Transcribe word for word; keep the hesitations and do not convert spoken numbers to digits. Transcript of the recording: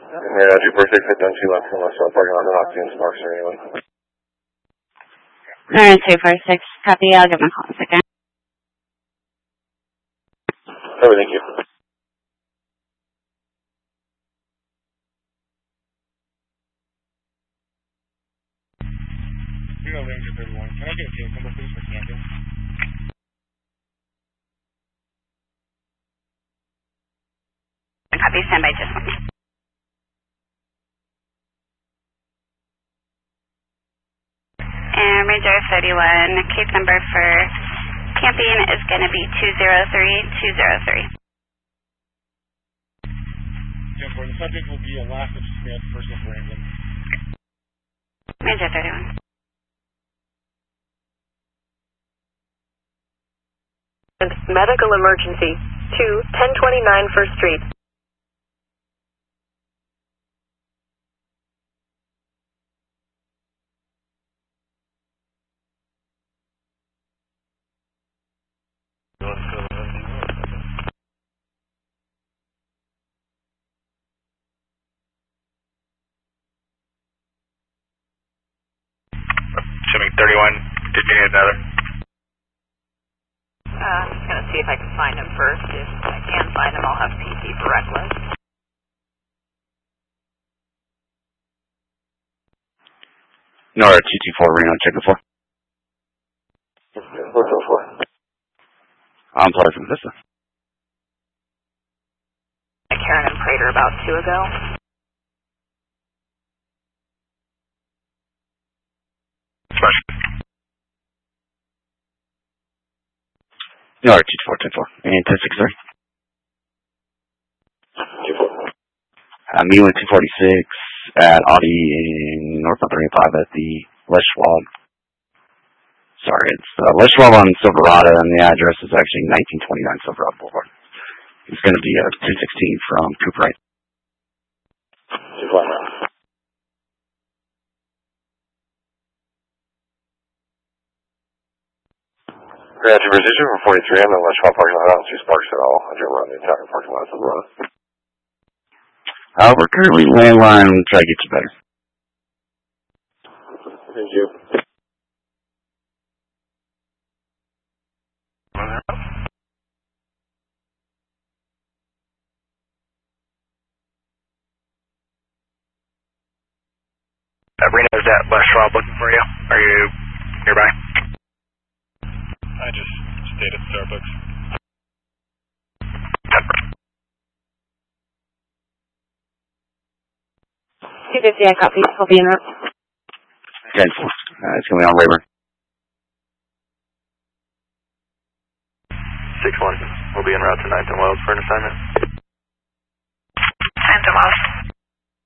Yeah, two four six, I've done two left from West Shore parking lot, they're not seeing sparks or anyone. Alright, two four six, copy, I'll give him a call in a second. Oh, thank you. Zero Ranger thirty-one, can I get a case number please for camping? Copy, stand by just one minute. And Ranger thirty-one, case number for camping is going to be two zero three two zero three. ten four, the subject will be Alaska, just made personal for England. Ranger thirty-one. Medical emergency, two ten twenty-nine First Street. Shipping thirty-one, did you need another? Uh, I'm just going to see if I can find him first. If I can find him, I'll have P C for reckless. Nora, two two four, Reno, check the floor. What's up for? I'm Pleasant Vista. Karen and Prater about two ago. Nora, two two four, ten four, and ten six three. two four. Uh, Mila two forty-six at Audi in northbound three oh five at the Les Schwab. Sorry, it's uh, Les Schwab on Silverado, and the address is actually nineteen twenty-nine Silverado Boulevard. It's going to be uh, two sixteen from Cooper Wright. two four nine. Grand Precision from forty-three, I'm in Les Schwab parking lot, I don't see sparks at all. I drove around the entire parking lot of Silverado. Uh, we're currently landline, try to get you better. Thank you. Uh, Reno's at Les Schwab looking for you. Are you nearby? I just stayed at Starbucks. two fifty, I copy, will be in route. ten four, uh, it's going to be on Rayburn. six one, we'll be en route to ninth and Wells for an assignment. ninth and Wells.